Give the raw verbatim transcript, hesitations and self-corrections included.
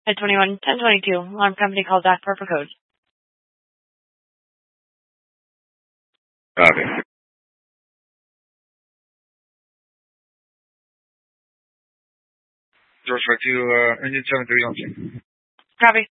At twenty-one ten twenty-two, alarm company called back purple code. Copy. George five two, uh, engine seven three on scene. Copy.